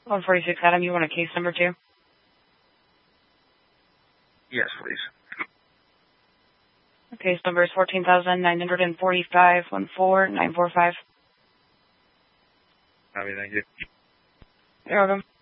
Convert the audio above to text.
146 Adam, you want a case number 2? Yes, please. Case number is 14,945 14945. Copy, thank you. You're welcome.